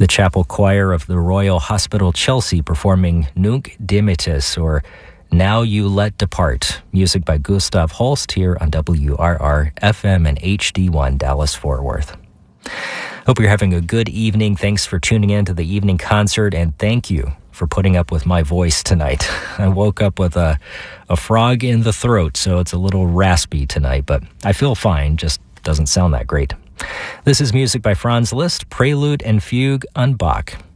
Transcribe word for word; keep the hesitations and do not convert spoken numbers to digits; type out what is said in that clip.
the chapel choir of the Royal Hospital Chelsea performing Nunc Dimittis, or Now You Let Depart, music by Gustav Holst here on W R R F M and H D one Dallas-Fort Worth. Hope you're having a good evening. Thanks for tuning in to the evening concert, and thank you for putting up with my voice tonight. I woke up with a, a frog in the throat, so it's a little raspy tonight, but I feel fine, just doesn't sound that great. This is music by Franz Liszt, Prelude and Fugue on Bach.